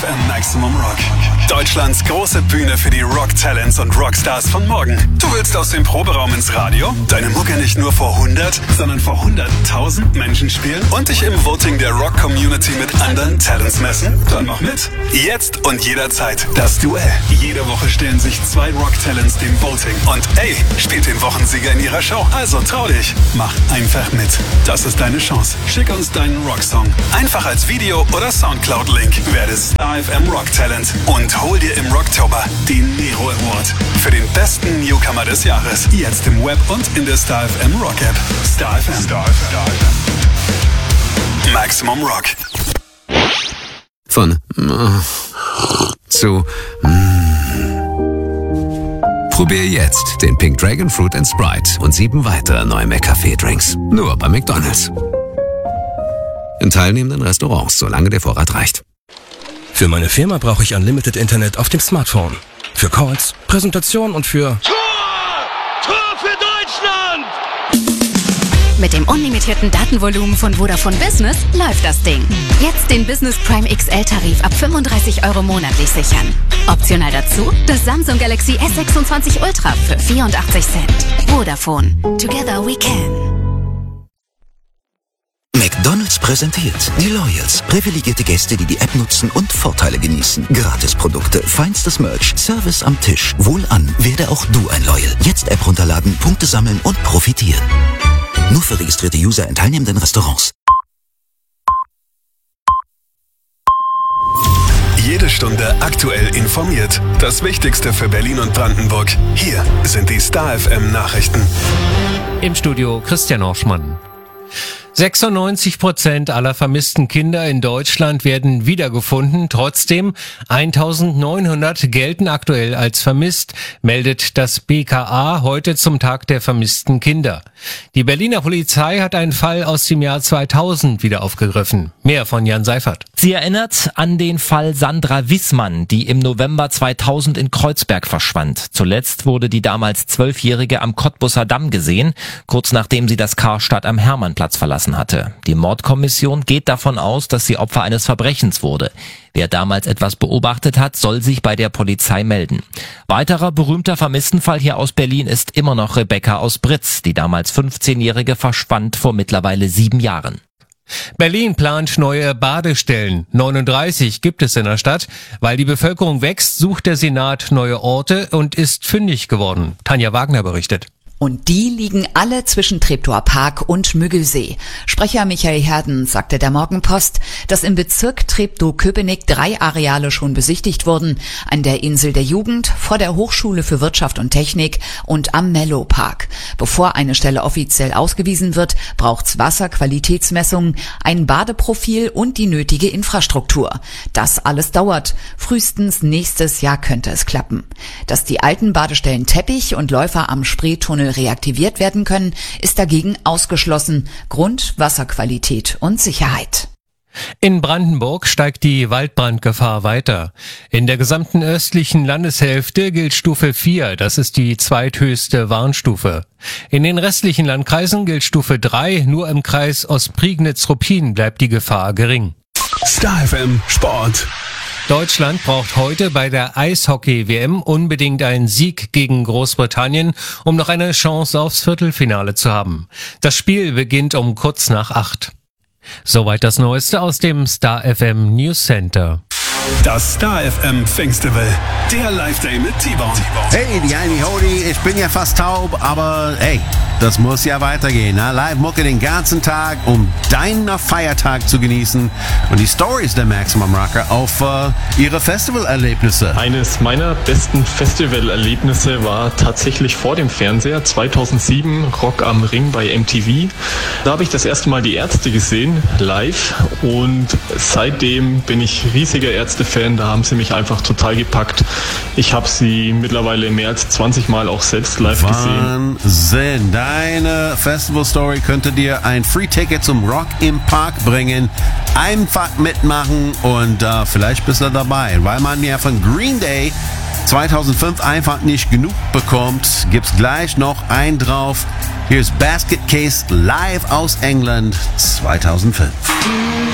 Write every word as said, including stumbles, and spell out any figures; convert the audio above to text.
Maximum Rock. Deutschlands große Bühne für die Rock-Talents und Rockstars von morgen. Du willst aus dem Proberaum ins Radio, deine Mucke nicht nur vor hundert, sondern vor hunderttausend Menschen spielen und dich im Voting der Rock-Community mit anderen Talents messen? Dann mach mit. Jetzt und jederzeit das Duell. Jede Woche stellen sich zwei Rock-Talents dem Voting. Und ey, spielt den Wochensieger in ihrer Show. Also trau dich. Mach einfach mit. Das ist deine Chance. Schick uns deinen Rocksong. Einfach als Video oder Soundcloud-Link. Werde Star F M Rock Talent und hol dir im Rocktober den Nero Award für den besten Newcomer des Jahres. Jetzt im Web und in der Star F M Rock App. Star F M. Star F M. Maximum Rock. Von zu Probier jetzt den Pink Dragon Fruit and Sprite und sieben weitere neue McCafé-Drinks. Nur bei McDonald's. In teilnehmenden Restaurants, solange der Vorrat reicht. Für meine Firma brauche ich Unlimited Internet auf dem Smartphone. Für Calls, Präsentation und für... Tor! Tor für Deutschland! Mit dem unlimitierten Datenvolumen von Vodafone Business läuft das Ding. Jetzt den Business Prime X L-Tarif ab fünfunddreißig Euro monatlich sichern. Optional dazu das Samsung Galaxy S sechsundzwanzig Ultra für vierundachtzig Cent. Vodafone. Together we can. McDonald's präsentiert die Loyals. Privilegierte Gäste, die die App nutzen und Vorteile genießen. Gratisprodukte, feinstes Merch, Service am Tisch. Wohlan, werde auch du ein Loyal. Jetzt App runterladen, Punkte sammeln und profitieren. Nur für registrierte User in teilnehmenden Restaurants. Jede Stunde aktuell informiert. Das Wichtigste für Berlin und Brandenburg. Hier sind die Star F M Nachrichten. Im Studio Christian Orschmann. sechsundneunzig Prozent aller vermissten Kinder in Deutschland werden wiedergefunden. Trotzdem eintausendneunhundert gelten aktuell als vermisst, meldet das B K A heute zum Tag der vermissten Kinder. Die Berliner Polizei hat einen Fall aus dem Jahr zweitausend wieder aufgegriffen. Mehr von Jan Seifert. Sie erinnert an den Fall Sandra Wissmann, die im November zweitausend in Kreuzberg verschwand. Zuletzt wurde die damals Zwölfjährige am Cottbusser Damm gesehen, kurz nachdem sie das Karstadt am Hermannplatz verlassen hatte. Die Mordkommission geht davon aus, dass sie Opfer eines Verbrechens wurde. Wer damals etwas beobachtet hat, soll sich bei der Polizei melden. Weiterer berühmter Vermisstenfall hier aus Berlin ist immer noch Rebecca aus Britz. Die damals fünfzehnjährige verschwand vor mittlerweile sieben Jahren. Berlin plant neue Badestellen. neununddreißig gibt es in der Stadt. Weil die Bevölkerung wächst, sucht der Senat neue Orte und ist fündig geworden. Tanja Wagner berichtet. Und die liegen alle zwischen Treptower Park und Müggelsee. Sprecher Michael Herden sagte der Morgenpost, dass im Bezirk Treptow-Köpenick drei Areale schon besichtigt wurden. An der Insel der Jugend, vor der Hochschule für Wirtschaft und Technik und am Mellow Park. Bevor eine Stelle offiziell ausgewiesen wird, braucht's Wasserqualitätsmessungen, ein Badeprofil und die nötige Infrastruktur. Das alles dauert. Frühestens nächstes Jahr könnte es klappen. Dass die alten Badestellen Teppich und Läufer am Spreetunnel reaktiviert werden können, ist dagegen ausgeschlossen. Grund Wasserqualität und Sicherheit. In Brandenburg steigt die Waldbrandgefahr weiter. In der gesamten östlichen Landeshälfte gilt Stufe vier, das ist die zweithöchste Warnstufe. In den restlichen Landkreisen gilt Stufe drei, nur im Kreis Ostprignitz-Ruppin bleibt die Gefahr gering. Star F M Sport. Deutschland braucht heute bei der Eishockey-W M unbedingt einen Sieg gegen Großbritannien, um noch eine Chance aufs Viertelfinale zu haben. Das Spiel beginnt um kurz nach acht. Soweit das Neueste aus dem Star F M News Center. Das Star F M Festival, der Live-Day mit T-Bone. Hey, die Heini Hodi, ich bin ja fast taub, aber hey, das muss ja weitergehen. Na? Live-Mucke den ganzen Tag, um deinen Feiertag zu genießen und die Stories der Maximum Rocker auf uh, ihre Festivalerlebnisse. Eines meiner besten Festivalerlebnisse war tatsächlich vor dem Fernseher, zweitausendsieben, Rock am Ring bei M T V. Da habe ich das erste Mal die Ärzte gesehen, live, und seitdem bin ich riesiger Ärzte-Fan, da haben sie mich einfach total gepackt. Ich habe sie mittlerweile mehr als zwanzig Mal auch selbst live gesehen. Wahnsinn! Deine Festival-Story könnte dir ein Free-Ticket zum Rock im Park bringen. Einfach mitmachen und uh, vielleicht bist du dabei. Weil man ja von Green Day zweitausendfünf einfach nicht genug bekommt, gibt's gleich noch einen drauf. Hier ist Basket Case live aus England zweitausendfünf.